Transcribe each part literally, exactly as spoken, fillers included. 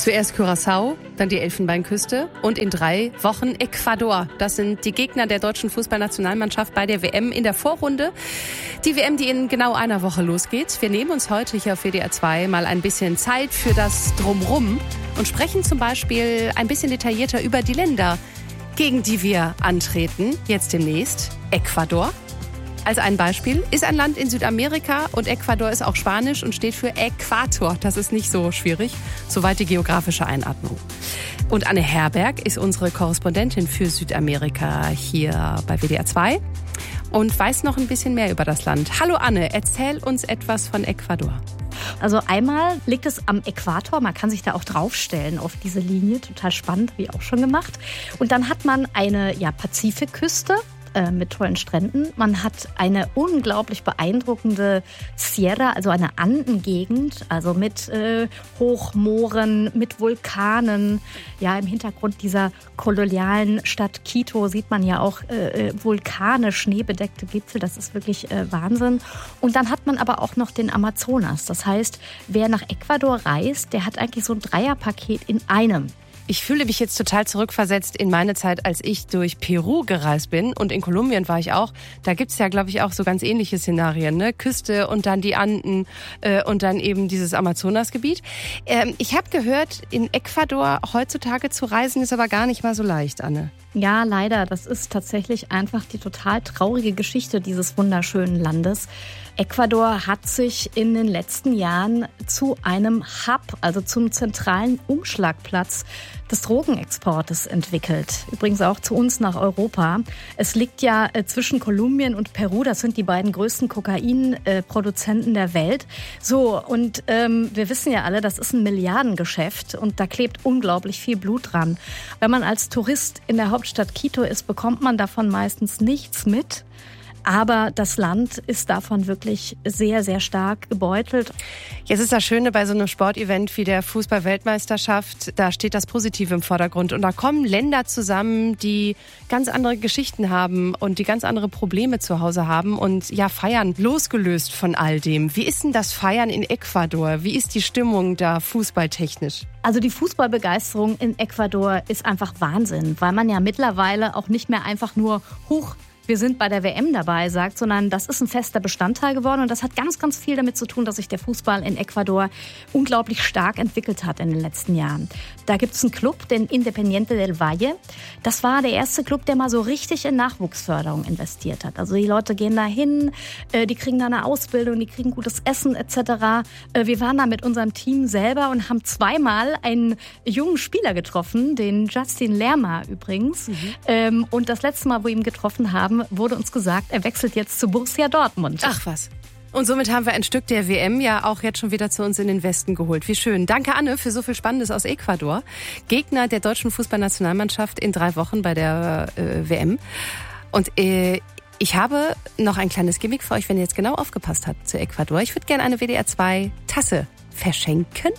Zuerst Curaçao, dann die Elfenbeinküste und in drei Wochen Ecuador. Das sind die Gegner der deutschen Fußballnationalmannschaft bei der W M in der Vorrunde. Die W M, die in genau einer Woche losgeht. Wir nehmen uns heute hier auf W D R zwei mal ein bisschen Zeit für das Drumrum und sprechen zum Beispiel ein bisschen detaillierter über die Länder, gegen die wir antreten. Jetzt demnächst Ecuador. Als ein Beispiel ist ein Land in Südamerika und Ecuador ist auch Spanisch und steht für Äquator. Das ist nicht so schwierig, soweit die geografische Einordnung. Und Anne Herberg ist unsere Korrespondentin für Südamerika hier bei W D R zwei und weiß noch ein bisschen mehr über das Land. Hallo Anne, erzähl uns etwas von Ecuador. Also einmal liegt es am Äquator, man kann sich da auch draufstellen auf diese Linie, total spannend, wie auch schon gemacht. Und dann hat man eine ja, Pazifikküste mit tollen Stränden. Man hat eine unglaublich beeindruckende Sierra, also eine Andengegend, also mit äh, Hochmooren, mit Vulkanen. Ja, im Hintergrund dieser kolonialen Stadt Quito sieht man ja auch äh, Vulkane, schneebedeckte Gipfel. Das ist wirklich äh, Wahnsinn. Und dann hat man aber auch noch den Amazonas. Das heißt, wer nach Ecuador reist, der hat eigentlich so ein Dreierpaket in einem. Ich fühle mich jetzt total zurückversetzt in meine Zeit, als ich durch Peru gereist bin und in Kolumbien war ich auch. Da gibt's ja, glaube ich, auch so ganz ähnliche Szenarien, ne? Küste und dann die Anden äh, und dann eben dieses Amazonasgebiet. Ähm, ich habe gehört, in Ecuador heutzutage zu reisen ist aber gar nicht mal so leicht, Anne. Ja, leider. Das ist tatsächlich einfach die total traurige Geschichte dieses wunderschönen Landes. Ecuador hat sich in den letzten Jahren zu einem Hub, also zum zentralen Umschlagplatz des Drogenexportes entwickelt. Übrigens auch zu uns nach Europa. Es liegt ja zwischen Kolumbien und Peru. Das sind die beiden größten Kokainproduzenten der Welt. So, und ähm, wir wissen ja alle, das ist ein Milliardengeschäft und da klebt unglaublich viel Blut dran. Wenn man als Tourist in der Hauptstadt Quito ist, bekommt man davon meistens nichts mit. Aber das Land ist davon wirklich sehr, sehr stark gebeutelt. Jetzt ist das Schöne bei so einem Sportevent wie der Fußball-Weltmeisterschaft, da steht das Positive im Vordergrund. Und da kommen Länder zusammen, die ganz andere Geschichten haben und die ganz andere Probleme zu Hause haben und ja feiern, losgelöst von all dem. Wie ist denn das Feiern in Ecuador? Wie ist die Stimmung da fußballtechnisch? Also die Fußballbegeisterung in Ecuador ist einfach Wahnsinn, weil man ja mittlerweile auch nicht mehr einfach nur hoch wir sind bei der W M dabei sagt, sondern das ist ein fester Bestandteil geworden. Und das hat ganz, ganz viel damit zu tun, dass sich der Fußball in Ecuador unglaublich stark entwickelt hat in den letzten Jahren. Da gibt es einen Club, den Independiente del Valle. Das war der erste Club, der mal so richtig in Nachwuchsförderung investiert hat. Also die Leute gehen da hin, die kriegen da eine Ausbildung, die kriegen gutes Essen et cetera. Wir waren da mit unserem Team selber und haben zweimal einen jungen Spieler getroffen, den Justin Lerma übrigens. Mhm. Und das letzte Mal, wo wir ihn getroffen haben, wurde uns gesagt, er wechselt jetzt zu Borussia Dortmund. Ach was. Und somit haben wir ein Stück der W M ja auch jetzt schon wieder zu uns in den Westen geholt. Wie schön. Danke, Anne, für so viel Spannendes aus Ecuador. Gegner der deutschen Fußballnationalmannschaft in drei Wochen bei der äh, W M. Und äh, ich habe noch ein kleines Gimmick für euch, wenn ihr jetzt genau aufgepasst habt zu Ecuador. Ich würde gerne eine W D R zwei Tasse verschenken.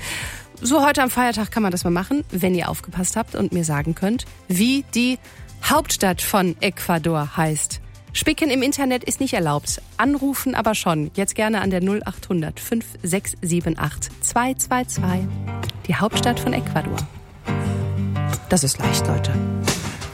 So heute am Feiertag kann man das mal machen, wenn ihr aufgepasst habt und mir sagen könnt, wie die Hauptstadt von Ecuador heißt. Spicken im Internet ist nicht erlaubt, anrufen aber schon. Jetzt gerne an der null acht hundert fünf sechs sieben acht zwei zwei zwei. Die Hauptstadt von Ecuador. Das ist leicht, Leute.